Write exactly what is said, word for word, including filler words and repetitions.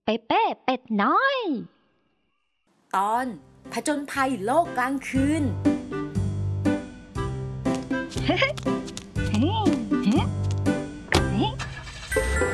เปเป้เป็ดน้อยตอนผจญภัยโลกกลางคืนเฮ้